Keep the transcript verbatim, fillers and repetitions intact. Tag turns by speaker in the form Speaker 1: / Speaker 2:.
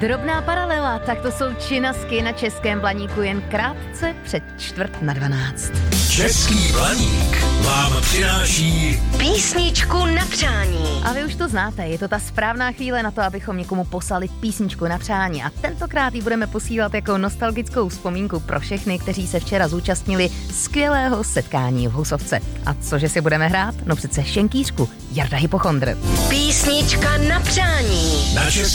Speaker 1: Drobná paralela, tak to jsou činasky na Českém Blaníku jen krátce před čtvrt na dvanáct.
Speaker 2: Český Blaník vám přináší
Speaker 3: písničku na přání.
Speaker 1: A vy už to znáte, je to ta správná chvíle na to, abychom někomu poslali písničku na přání. A tentokrát ji budeme posílat jako nostalgickou vzpomínku pro všechny, kteří se včera zúčastnili skvělého setkání v Husovce. A cože si budeme hrát? No přece šenkýřku, Jarda Hypochondr.
Speaker 3: Písnička na přání.
Speaker 2: na